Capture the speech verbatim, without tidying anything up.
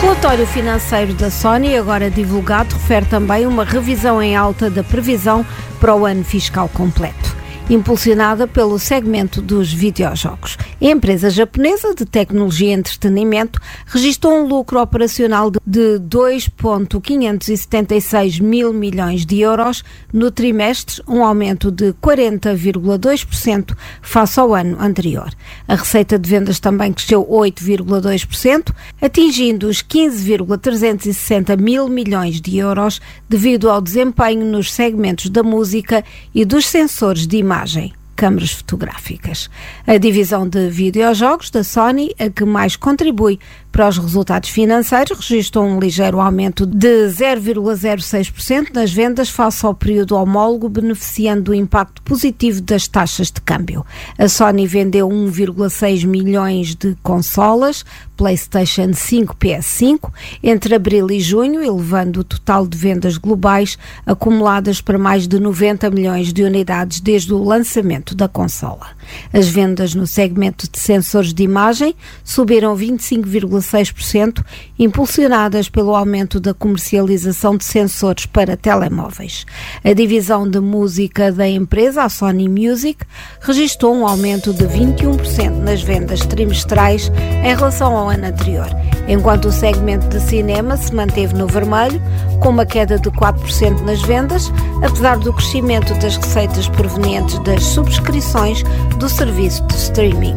relatório financeiro da Sony, agora divulgado, refere também uma revisão em alta da previsão para o ano fiscal completo, impulsionada pelo segmento dos videojogos. A empresa japonesa de tecnologia e entretenimento registrou um lucro operacional de dois vírgula quinhentos e setenta e seis mil milhões de euros no trimestre, um aumento de quarenta vírgula dois por cento face ao ano anterior. A receita de vendas também cresceu oito vírgula dois por cento, atingindo os quinze vírgula trezentos e sessenta mil milhões de euros devido ao desempenho nos segmentos da música e dos sensores de imagem, câmaras fotográficas. A divisão de videojogos da Sony, a que mais contribui para os resultados financeiros, registrou um ligeiro aumento de zero vírgula zero seis por cento nas vendas face ao período homólogo, beneficiando do impacto positivo das taxas de câmbio. A Sony vendeu um vírgula seis milhões de consolas PlayStation cinco P S cinco entre abril e junho, elevando o total de vendas globais acumuladas para mais de noventa milhões de unidades desde o lançamento da consola. As vendas no segmento de sensores de imagem subiram vinte e cinco vírgula seis por cento, impulsionadas pelo aumento da comercialização de sensores para telemóveis. A divisão de música da empresa, a Sony Music, registrou um aumento de vinte e um por cento nas vendas trimestrais em relação ao ano anterior, enquanto o segmento de cinema se manteve no vermelho, com uma queda de quatro por cento nas vendas, apesar do crescimento das receitas provenientes das subscrições do serviço de streaming.